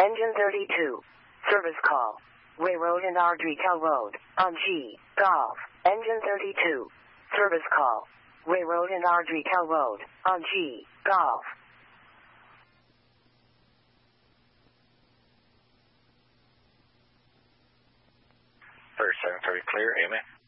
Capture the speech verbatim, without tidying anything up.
Engine thirty-two. Service call. Way Road and Ardrikal Road, on G, Golf. Engine thirty-two. Service call. Way Road and Ardrikal Road, on G, Golf. thirty-seven thirty clear, amen.